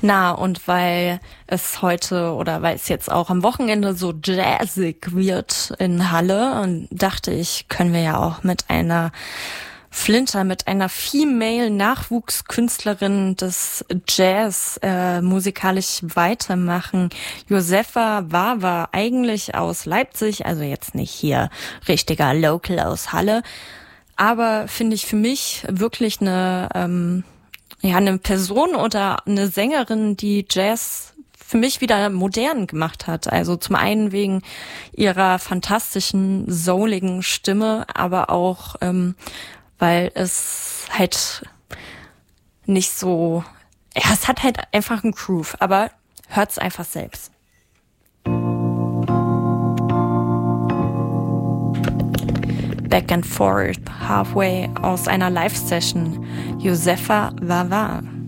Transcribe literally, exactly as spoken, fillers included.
Na, und weil es heute oder weil es jetzt auch am Wochenende so jazzig wird in Halle, und dachte ich, können wir ja auch mit einer Flinter, mit einer Female Nachwuchskünstlerin des Jazz äh, musikalisch weitermachen. Josefa Wawa, eigentlich aus Leipzig, also jetzt nicht hier richtiger Local aus Halle, aber finde ich für mich wirklich eine ähm, ja eine Person oder eine Sängerin, die Jazz für mich wieder modern gemacht hat. Also zum einen wegen ihrer fantastischen, souligen Stimme, aber auch ähm, weil es halt nicht so, ja, es hat halt einfach einen Groove, aber hört's einfach selbst. Back and Forth, Halfway aus einer Live-Session, Josefa Wawa.